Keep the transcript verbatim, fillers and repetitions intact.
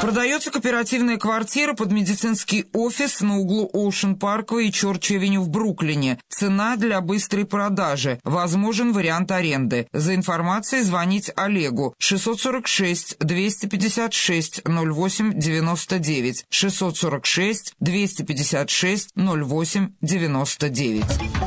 Продается кооперативная квартира под медицинский офис на углу Оушен Парквей и Чорч-Авеню в Бруклине. Цена для быстрой продажи. Возможен вариант аренды. За информацией звонить Олегу. шестьсот сорок шесть двести пятьдесят шесть ноль восемь девяносто девять. шестьсот сорок шесть двести пятьдесят шесть ноль восемь девяносто девять.